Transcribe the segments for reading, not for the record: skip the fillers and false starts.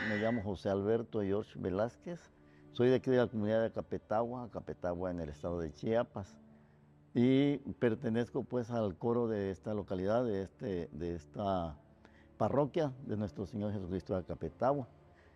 Me llamo José Alberto George Velázquez. Soy de aquí de la comunidad de Acapetagua en el estado de Chiapas. Y pertenezco pues al coro de esta localidad, de esta parroquia de nuestro Señor Jesucristo de Acapetagua.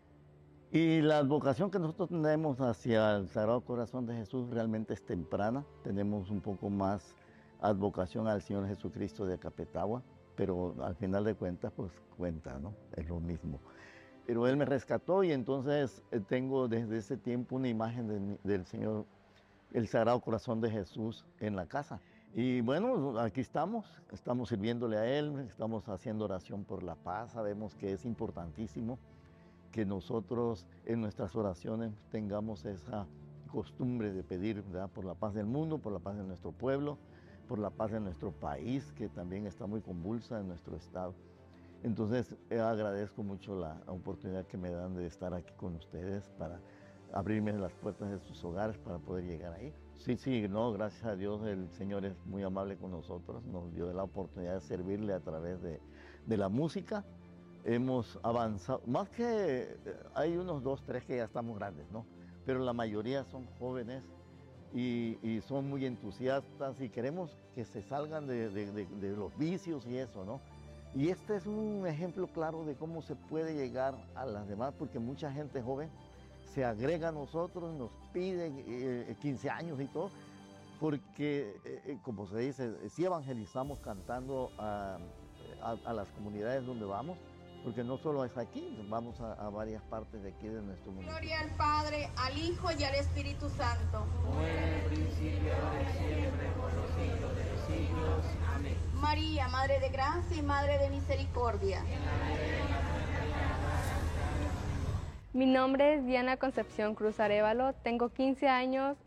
Y la advocación que nosotros tenemos hacia el Sagrado Corazón de Jesús realmente es temprana. Tenemos un poco más advocación al Señor Jesucristo de Acapetagua, pero al final de cuentas pues cuenta, ¿no? Es lo mismo. Pero Él me rescató y entonces tengo desde ese tiempo una imagen del Señor, el Sagrado Corazón de Jesús en la casa. Y bueno, aquí estamos sirviéndole a Él, estamos haciendo oración por la paz, sabemos que es importantísimo que nosotros en nuestras oraciones tengamos esa costumbre de pedir, ¿verdad?, por la paz del mundo, por la paz de nuestro pueblo, por la paz de nuestro país, que también está muy convulsa en nuestro estado. Entonces agradezco mucho la oportunidad que me dan de estar aquí con ustedes para abrirme las puertas de sus hogares para poder llegar ahí. Sí, no, gracias a Dios el Señor es muy amable con nosotros, nos dio la oportunidad de servirle a través de la música. Hemos avanzado, más que hay unos 2, 3 que ya estamos grandes, ¿no? Pero la mayoría son jóvenes y son muy entusiastas y queremos que se salgan de los vicios y eso, ¿no? Y este es un ejemplo claro de cómo se puede llegar a las demás, porque mucha gente joven se agrega a nosotros, nos pide 15 años y todo, porque, como se dice, sí evangelizamos cantando a las comunidades donde vamos, porque no solo es aquí, vamos a varias partes de aquí de nuestro mundo. Gloria al Padre, al Hijo y al Espíritu Santo. Como en el principio, ahora y siempre, por los siglos de los siglos. Amén. María, Madre de Gracia y Madre de Misericordia. Mi nombre es Diana Concepción Cruz Arévalo, tengo 15 años